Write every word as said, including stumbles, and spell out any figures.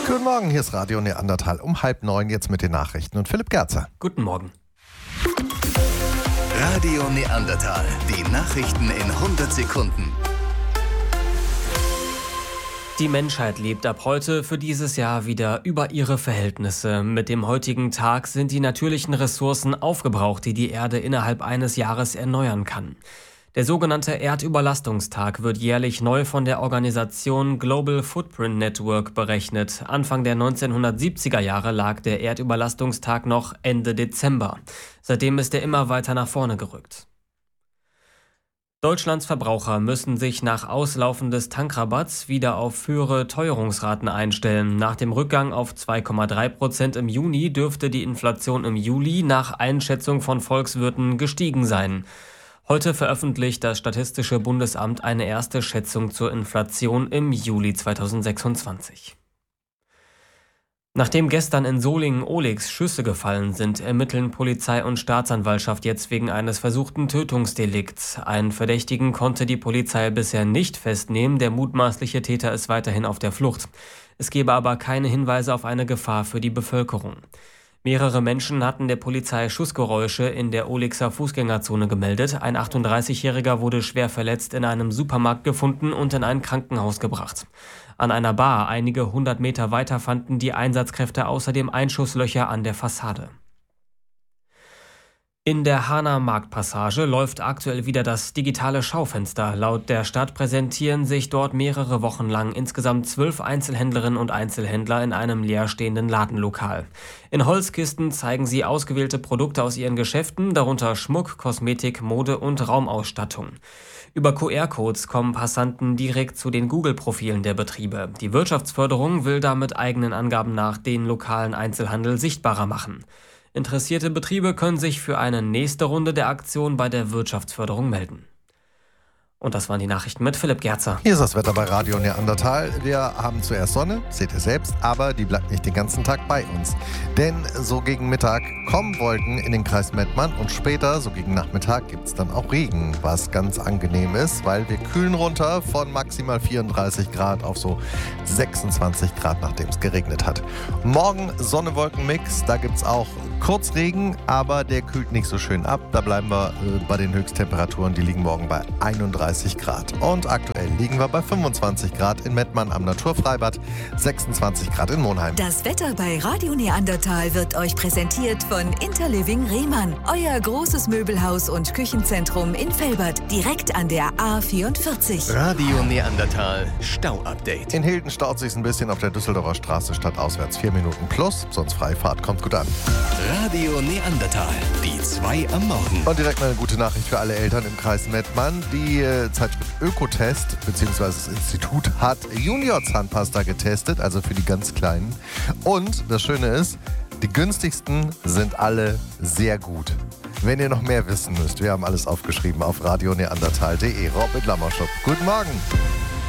Guten Morgen, hier ist Radio Neandertal um halb neun, jetzt mit den Nachrichten und Philipp Gerzer. Guten Morgen. Radio Neandertal, die Nachrichten in hundert Sekunden. Die Menschheit lebt ab heute für dieses Jahr wieder über ihre Verhältnisse. Mit dem heutigen Tag sind die natürlichen Ressourcen aufgebraucht, die die Erde innerhalb eines Jahres erneuern kann. Der sogenannte Erdüberlastungstag wird jährlich neu von der Organisation Global Footprint Network berechnet. Anfang der neunzehnhundertsiebziger Jahre lag der Erdüberlastungstag noch Ende Dezember. Seitdem ist er immer weiter nach vorne gerückt. Deutschlands Verbraucher müssen sich nach Auslaufen des Tankrabatts wieder auf höhere Teuerungsraten einstellen. Nach dem Rückgang auf zwei Komma drei Prozent im Juni dürfte die Inflation im Juli nach Einschätzung von Volkswirten gestiegen sein. Heute veröffentlicht das Statistische Bundesamt eine erste Schätzung zur Inflation im Juli zweitausendsechsundzwanzig. Nachdem gestern in Solingen-Ohligs Schüsse gefallen sind, ermitteln Polizei und Staatsanwaltschaft jetzt wegen eines versuchten Tötungsdelikts. Einen Verdächtigen konnte die Polizei bisher nicht festnehmen, der mutmaßliche Täter ist weiterhin auf der Flucht. Es gebe aber keine Hinweise auf eine Gefahr für die Bevölkerung. Mehrere Menschen hatten der Polizei Schussgeräusche in der Ohligser Fußgängerzone gemeldet. Ein achtunddreißigjähriger wurde schwer verletzt in einem Supermarkt gefunden und in ein Krankenhaus gebracht. An einer Bar einige hundert Meter weiter fanden die Einsatzkräfte außerdem Einschusslöcher an der Fassade. In der Hahner Marktpassage läuft aktuell wieder das digitale Schaufenster. Laut der Stadt präsentieren sich dort mehrere Wochen lang insgesamt zwölf Einzelhändlerinnen und Einzelhändler in einem leerstehenden Ladenlokal. In Holzkisten zeigen sie ausgewählte Produkte aus ihren Geschäften, darunter Schmuck, Kosmetik, Mode und Raumausstattung. Über Q R-Codes kommen Passanten direkt zu den Google-Profilen der Betriebe. Die Wirtschaftsförderung will damit eigenen Angaben nach den lokalen Einzelhandel sichtbarer machen. Interessierte Betriebe können sich für eine nächste Runde der Aktion bei der Wirtschaftsförderung melden. Und das waren die Nachrichten mit Philipp Gerzer. Hier ist das Wetter bei Radio Neandertal. Wir haben zuerst Sonne, seht ihr selbst, aber die bleibt nicht den ganzen Tag bei uns. Denn so gegen Mittag kommen Wolken in den Kreis Mettmann und später, so gegen Nachmittag, gibt es dann auch Regen, was ganz angenehm ist, weil wir kühlen runter von maximal vierunddreißig Grad auf so sechsundzwanzig Grad, nachdem es geregnet hat. Morgen Sonne-Wolken-Mix, da gibt es auch Kurzregen, aber der kühlt nicht so schön ab. Da bleiben wir äh, bei den Höchsttemperaturen, die liegen morgen bei einunddreißig Grad. Und aktuell liegen wir bei fünfundzwanzig Grad in Mettmann am Naturfreibad, sechsundzwanzig Grad in Monheim. Das Wetter bei Radio Neandertal wird euch präsentiert von Interliving Rehmann. Euer großes Möbelhaus und Küchenzentrum in Velbert, direkt an der A vierundvierzig. Radio Neandertal Stau-Update. In Hilden staut sich ein bisschen auf der Düsseldorfer Straße stadtauswärts. Vier Minuten plus, sonst Freifahrt. Kommt gut an. Radio Neandertal, die zwei am Morgen. Und direkt mal eine gute Nachricht für alle Eltern im Kreis Mettmann. Die äh, Zeitschrift Ökotest bzw. das Institut hat Junior-Zahnpasta getestet, also für die ganz Kleinen. Und das Schöne ist, die günstigsten sind alle sehr gut. Wenn ihr noch mehr wissen müsst, wir haben alles aufgeschrieben auf radio neandertal punkt de. Robert Lammerschop, guten Morgen.